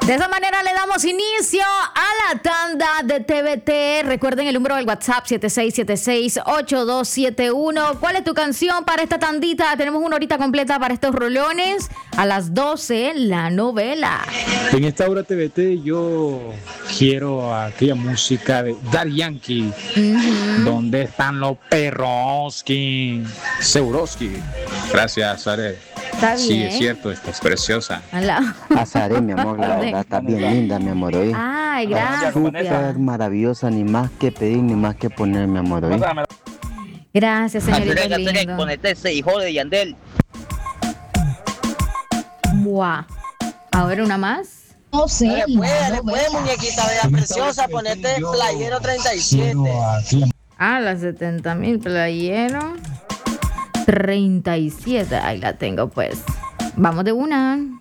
De esa manera le damos inicio a la tanda de TVT. Recuerden el número del WhatsApp 7676-8271. ¿Cuál es tu canción para esta tandita? Tenemos una horita completa para estos rolones. A las 12, la novela. En esta hora TVT yo quiero aquella música de Daddy Yankee. ¿Dónde están los perroski? Seguroski. Gracias, Are. Está bien. Sí, es cierto, es preciosa. Azaré, mi amor, la verdad, está bien linda, mi amor, ¿oí? Ay, gracias. Súper maravillosa, ni más que pedir, ni más que poner, mi amor, ¿oí? Gracias, señorita lindo. Ponete ese hijo de Yandel. Buah. A ver, una más. No sé. Dale, muñequita, vea preciosa, ponete Playero 37. Las 70,000 playero 37. Ahí la tengo, pues. Vamos de una.